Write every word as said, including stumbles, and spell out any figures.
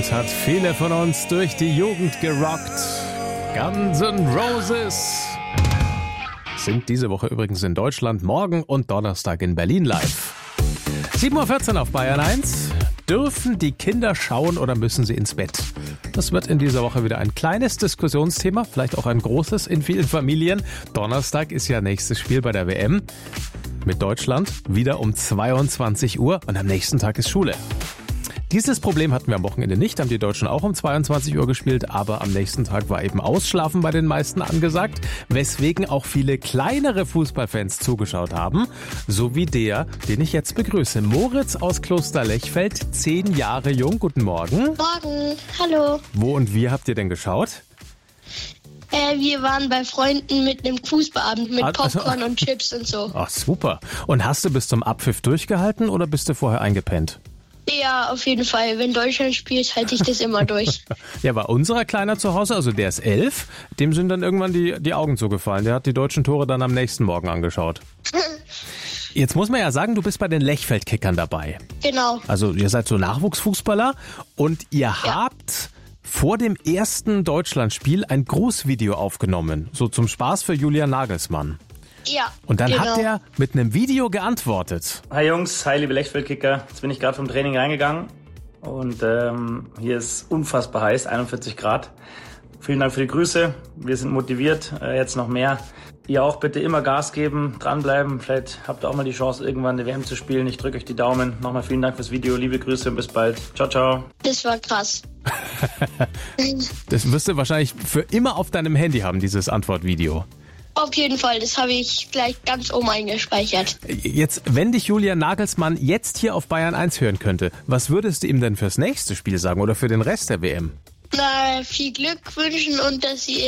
Hat viele von uns durch die Jugend gerockt. Guns N' Roses sind diese Woche übrigens in Deutschland, morgen und Donnerstag in Berlin live. sieben Uhr vierzehn auf Bayern eins. Dürfen die Kinder schauen oder müssen sie ins Bett? Das wird in dieser Woche wieder ein kleines Diskussionsthema, vielleicht auch ein großes in vielen Familien. Donnerstag ist ja nächstes Spiel bei der W M mit Deutschland, wieder um zweiundzwanzig Uhr und am nächsten Tag ist Schule. Dieses Problem hatten wir am Wochenende nicht, haben die Deutschen auch um zweiundzwanzig Uhr gespielt, aber am nächsten Tag war eben Ausschlafen bei den meisten angesagt, weswegen auch viele kleinere Fußballfans zugeschaut haben, so wie der, den ich jetzt begrüße. Moritz aus Kloster Lechfeld, zehn Jahre jung, guten Morgen. Morgen, hallo. Wo und wie habt ihr denn geschaut? Äh, wir waren bei Freunden mit einem Fußballabend mit Also- Popcorn und Chips und so. Ach, super. Und hast du bis zum Abpfiff durchgehalten oder bist du vorher eingepennt? Ja, auf jeden Fall. Wenn Deutschland spielt, halte ich das immer durch. Ja, bei unserer Kleiner zu Hause, also der ist elf, dem sind dann irgendwann die, die Augen zugefallen. Der hat die deutschen Tore dann am nächsten Morgen angeschaut. Jetzt muss man ja sagen, du bist bei den Lechfeld-Kickern dabei. Genau. Also ihr seid so Nachwuchsfußballer und ihr Ja. habt vor dem ersten Deutschlandspiel ein Grußvideo aufgenommen. So zum Spaß für Julian Nagelsmann. Ja, Und dann genau. hat er mit einem Video geantwortet. Hi Jungs, hi liebe Lechfeld-Kicker. Jetzt bin ich gerade vom Training reingegangen und ähm, hier ist unfassbar heiß, einundvierzig Grad. Vielen Dank für die Grüße, wir sind motiviert, äh, jetzt noch mehr. Ihr auch bitte immer Gas geben, dranbleiben, vielleicht habt ihr auch mal die Chance irgendwann eine W M zu spielen. Ich drücke euch die Daumen. Nochmal vielen Dank fürs Video, liebe Grüße und bis bald. Ciao, ciao. Das war krass. Das wirst du wahrscheinlich für immer auf deinem Handy haben, dieses Antwortvideo. Auf jeden Fall, das habe ich gleich ganz oben eingespeichert. Jetzt, wenn dich Julian Nagelsmann jetzt hier auf Bayern eins hören könnte, was würdest du ihm denn fürs nächste Spiel sagen oder für den Rest der W M? Na, viel Glück wünschen und dass sie